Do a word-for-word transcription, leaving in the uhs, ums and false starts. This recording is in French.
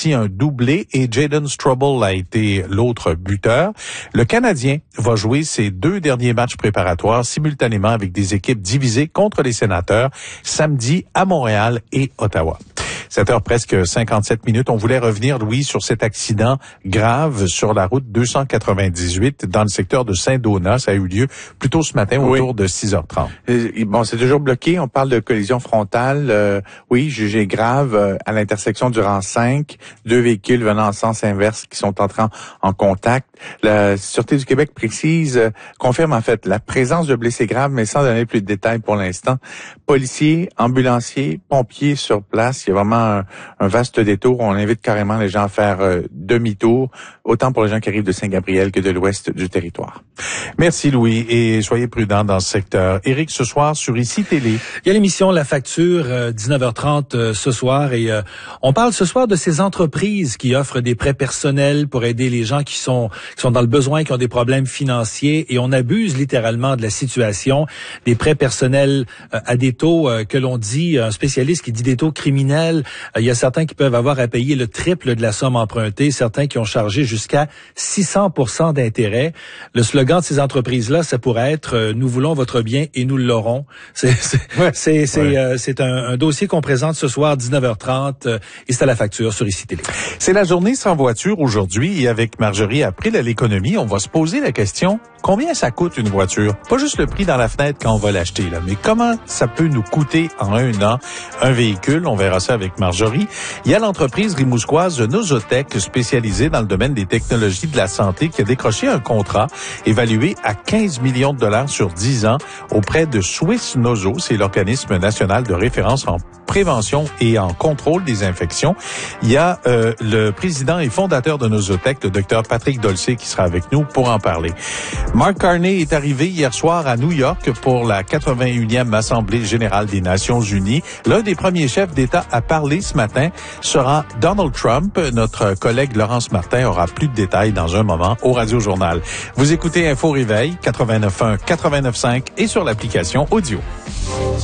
aussi un doublé et Jayden Struble a été l'autre buteur. Le Canadien va jouer ses deux derniers matchs préparatoires simultanément avec des équipes divisées contre les Sénateurs samedi à Montréal et Ottawa. sept heures presque cinquante-sept minutes. On voulait revenir, Louis, sur cet accident grave sur la route deux cent quatre-vingt-dix-huit dans le secteur de Saint-Donat. Ça a eu lieu plus tôt ce matin oui. autour de six heures trente. Et, bon, c'est toujours bloqué. On parle de collision frontale. Euh, oui, jugé grave euh, à l'intersection du rang cinq. Deux véhicules venant en sens inverse qui sont entrés en, en contact. La Sûreté du Québec précise, euh, confirme en fait la présence de blessés graves, mais sans donner plus de détails pour l'instant. Policiers, ambulanciers, pompiers sur place. Il y a vraiment Un, un vaste détour. On invite carrément les gens à faire euh, demi-tour, autant pour les gens qui arrivent de Saint-Gabriel que de l'ouest du territoire. Merci Louis et soyez prudents dans ce secteur. Éric, ce soir sur Ici Télé. Il y a l'émission La Facture, euh, dix-neuf heures trente euh, ce soir et euh, on parle ce soir de ces entreprises qui offrent des prêts personnels pour aider les gens qui sont qui sont dans le besoin, qui ont des problèmes financiers et on abuse littéralement de la situation. Des prêts personnels euh, à des taux euh, que l'on dit, un spécialiste qui dit des taux criminels. Il y a certains qui peuvent avoir à payer le triple de la somme empruntée, certains qui ont chargé jusqu'à six cents pour cent d'intérêt. Le slogan de ces entreprises-là, ça pourrait être euh, « Nous voulons votre bien et nous l'aurons ». C'est c'est ouais. c'est c'est, ouais. euh, c'est un, un dossier qu'on présente ce soir dix-neuf heures trente euh, et c'est à La Facture sur Ici Télé. C'est la journée sans voiture aujourd'hui et avec Marjorie April à l'économie, on va se poser la question combien ça coûte une voiture? Pas juste le prix dans la fenêtre quand on va l'acheter, là, mais comment ça peut nous coûter en un an un véhicule? On verra ça avec Marjorie. Il y a l'entreprise rimouskoise Nosotec, spécialisée dans le domaine des technologies de la santé, qui a décroché un contrat évalué à quinze millions de dollars sur dix ans auprès de Swiss Noso. C'est l'organisme national de référence en prévention et en contrôle des infections. Il y a euh, le président et fondateur de Nosotec, le docteur Patrick Dolcé, qui sera avec nous pour en parler. Mark Carney est arrivé hier soir à New York pour la quatre-vingt-unième Assemblée générale des Nations unies. L'un des premiers chefs d'État à parler ce matin sera Donald Trump. Notre collègue Laurence Martin aura plus de détails dans un moment au Radio Journal. Vous écoutez Info Réveil, quatre-vingt-neuf point un, quatre-vingt-neuf point cinq et sur l'application audio.